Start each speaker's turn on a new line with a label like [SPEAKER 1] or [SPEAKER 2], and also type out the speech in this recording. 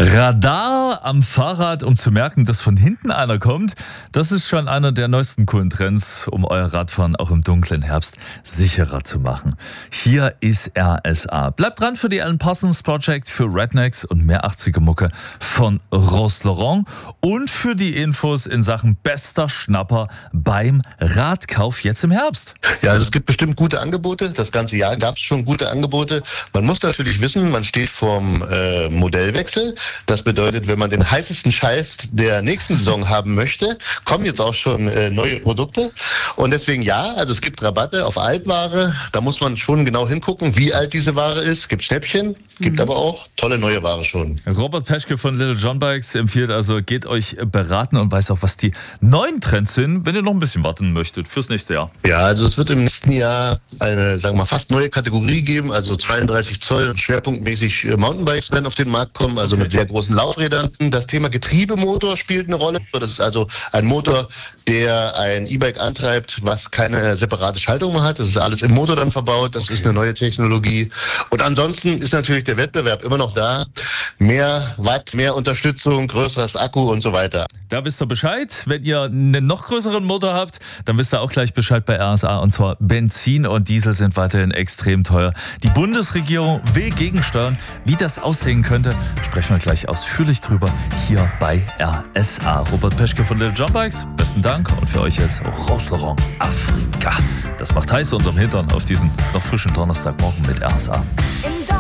[SPEAKER 1] Radar am Fahrrad, um zu merken, dass von hinten einer kommt. Das ist schon einer der neuesten coolen Trends, um euer Radfahren auch im dunklen Herbst sicherer zu machen. Hier ist RSA. Bleibt dran für die Alan Parsons Project, für Rednecks und mehr 80er Mucke von Ross Laurent und für die Infos in Sachen bester Schnapper beim Radkauf jetzt im Herbst.
[SPEAKER 2] Ja, also es gibt bestimmt gute Angebote. Das ganze Jahr gab es schon gute Angebote. Man muss natürlich wissen, man steht vorm Modellwechsel. Das bedeutet, wenn man den heißesten Scheiß der nächsten Saison haben möchte, kommen jetzt auch schon neue Produkte. Und deswegen also es gibt Rabatte auf Altware. Da muss man schon genau hingucken, wie alt diese Ware ist. Es gibt Schnäppchen, gibt aber auch tolle neue Ware schon.
[SPEAKER 1] Robert Peschke von Little John Bikes empfiehlt also, geht euch beraten und weiß auch, was die neuen Trends sind, wenn ihr noch ein bisschen warten möchtet fürs nächste Jahr.
[SPEAKER 2] Ja, also es wird im nächsten Jahr eine, sagen wir mal, fast neue Kategorie geben. Also 32 Zoll, schwerpunktmäßig Mountainbikes werden auf den Markt kommen, also mit sehr großen Laufrädern. Das Thema Getriebemotor spielt eine Rolle. Das ist also ein Motor, der ein E-Bike antreibt, was keine separate Schaltung mehr hat. Das ist alles im Motor dann verbaut. Das ist eine neue Technologie. Und ansonsten ist natürlich der Wettbewerb immer noch da. Mehr Watt, mehr Unterstützung, größeres Akku und so weiter.
[SPEAKER 1] Da wisst ihr Bescheid. Wenn ihr einen noch größeren Motor habt, dann wisst ihr auch gleich Bescheid bei RSA. Und zwar Benzin und Diesel sind weiterhin extrem teuer. Die Bundesregierung will gegensteuern. Wie das aussehen könnte, sprechen wir gleich ausführlich drüber hier bei RSA. Robert Peschke von Little John Bikes, besten Dank. Und für euch jetzt auch Ross Laurent, Afrika. Das macht heiß unterm Hintern auf diesen noch frischen Donnerstagmorgen mit RSA.